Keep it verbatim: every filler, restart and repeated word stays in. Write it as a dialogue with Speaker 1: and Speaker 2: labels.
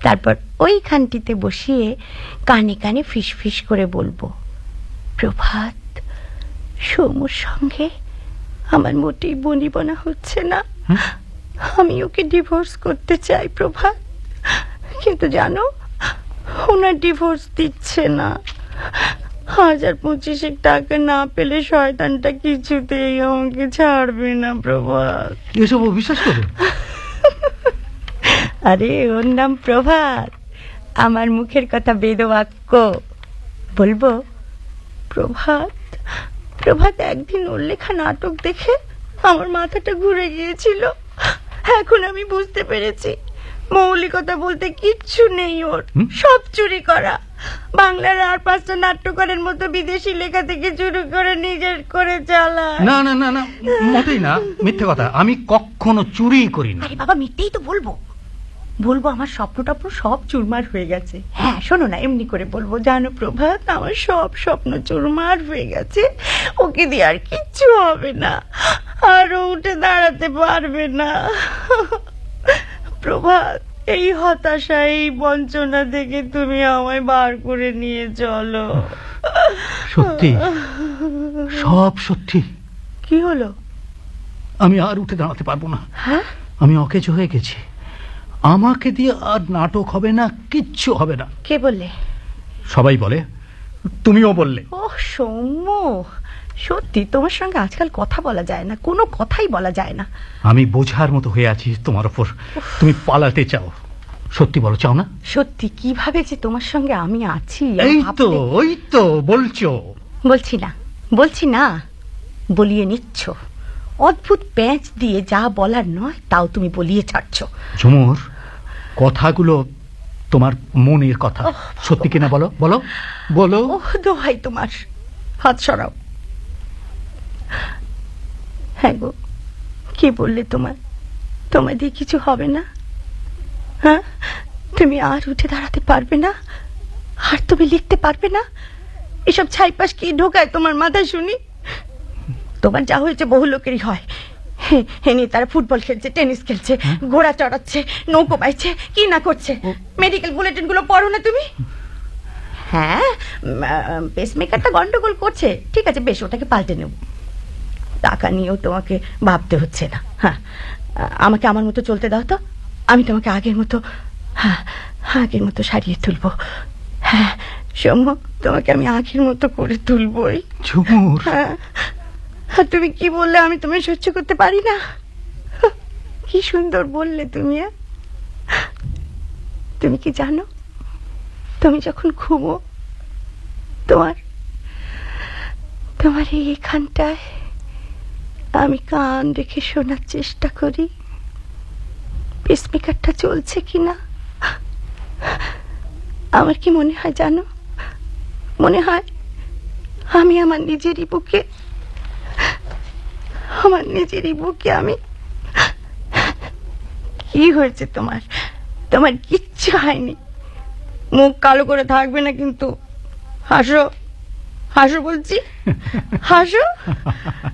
Speaker 1: তারপর ওইখানটিতে বসিয়ে কানে কানে ফিস ফিস করে বলবো, প্রভাত, সৌমুর সঙ্গে আমার মোটেই বনিবনা হচ্ছে না, আমি ওকে ডিভোর্স করতে চাই প্রভাত, কিন্তু জানো ওনার ডিভোর্স দিচ্ছে না। হাজার পঁচিশেক টাকা না পেলে শয়তানটা কিছুতেই আমাকে ছাড়বে না প্রভাত।
Speaker 2: এসব বিশ্বাস করো?
Speaker 1: আরে ওর নাম প্রভাত, আমার মুখের কথা বেদবাক্য। বলবো, প্রভাত, প্রভাত, একদিন ওর লেখা নাটক দেখে আমার মাথাটা ঘুরে গিয়েছিল। এখন আমি বুঝতে পেরেছি মৌলিকতা বলতে কিচ্ছু নেই ওর, সব চুরি করা। বাংলার আর পাঁচটা নাট্যকারের মতো বিদেশি লেখা থেকে চুরি করে নিজের করে চালায়।
Speaker 2: না না না না, মোটেই না, মিথ্যে কথা, আমি কখনো চুরি করি না।
Speaker 1: আরে বাবা, মিথ্যেই তো বলবো। বলবো আমার স্বপ্ন টপ্ন সব চুরমার হয়ে গেছে। হ্যাঁ শোনো না, এমনি করে বলবো, জানো প্রভাত, আমার সব স্বপ্ন চুরমার হয়ে গেছে, ওকে দিয়ে আর কিচ্ছু হবে না, আর উঠে দাঁড়াতে পারবে না। প্রভাত, এই হতাশা, এই বঞ্চনা থেকে তুমি আমায় বার করে নিয়ে চলো।
Speaker 2: সত্যি, সব সত্যি।
Speaker 1: কি হলো?
Speaker 2: আমি আর উঠে দাঁড়াতে পারবো না।
Speaker 1: হ্যাঁ,
Speaker 2: আমি অকেজো হয়ে গেছি, আমাকে দিয়ে আর নাটক হবে না, কিচ্ছু হবে না।
Speaker 1: কে বললে?
Speaker 2: সবাই বলে, তুমিও বললে।
Speaker 1: ও সৌম্য, সত্যি তোমার সঙ্গে আজকাল কথা বলা যায় না, কোনো কথাই বলা যায় না।
Speaker 2: আমি বোঝার মতো হয়ে আছি তোমার ওপর, তুমি পালাতে চাও। সত্যি বলো, চাও না?
Speaker 1: সত্যি, কিভাবে যে তোমার সঙ্গে আমি আছি।
Speaker 2: এই তো, ওই তো বলছো।
Speaker 1: বলছি না, বলছি না, বলিয়ে নিচ্ছ। অদ্ভুত প্যাঁচ দিয়ে যা বলার নয় তাও তুমি বলিয়ে ছাড়ছো।
Speaker 2: ঝুমুর, কথাগুলো তোমার মনের কথা, সত্যি কিনা বলো, বলো বলো।
Speaker 1: ও দোহাই তোমার, হাত সরাও। হ্যাঁ গো, কি বললে? তোমার তোমার দিয়ে কিছু হবে না? হ্যাঁ, তুমি আর উঠে দাঁড়াতে পারবে না, আর তুমি লিখতে পারবে না? এসব ছাইপাশ কি ঢোকায় তোমার মাথায় শুনি? তোমার যা হয়েছে বহু লোকেরই হয়। হেনে তারা ফুটবল খেলছে, টেনিস খেলছে, ঘোড়া চড়াচ্ছে, নৌকো বাইছে, কি না করছে। মেডিকেল বুলেটিন গুলো পড়ো না তুমি? হ্যাঁ, পেসমেকারটা গন্ডগোল করছে, ঠিক আছে, বেশ, ওটাকে পাল্টে নেব। টাকা নিয়েও তোমাকে ভাবতে হচ্ছে না। হ্যাঁ, আমাকে আমার মতো চলতে দাও তো, আমি তোমাকে আগের মতো, হ্যাঁ আগের মতো সারিয়ে তুলবো। হ্যাঁ সৌম্য, তোমাকে আমি আগের মতো করে তুলবই।
Speaker 2: ঝুমুর,
Speaker 1: হ্যাঁ, তুমি কি বললে আমি তোমায় সহ্য করতে পারি না? কি সুন্দর বললে তুমি। তুমি কি জানো, তুমি যখন ঘুমো, তোমার তোমার এইখানটায় আমি কান রেখে শোনার চেষ্টা করি পেসমেকারটা চলছে কিনা। আমার কি মনে হয় জানো, মনে হয় আমি আমার নিজেরই বুকে, আমার নিজেরই বুকে আমি। কি হয়েছে তোমার? তোমার কিচ্ছু হয়নি, মুখ কালো করে থাকবে না কিন্তু। হাসো, হাসো বলছি, হাসো।